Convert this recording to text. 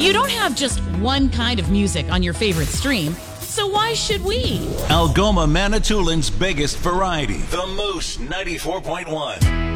You don't have just one kind of music on your favorite stream, so why should we? Algoma Manitoulин's biggest variety. The Moose 94.1.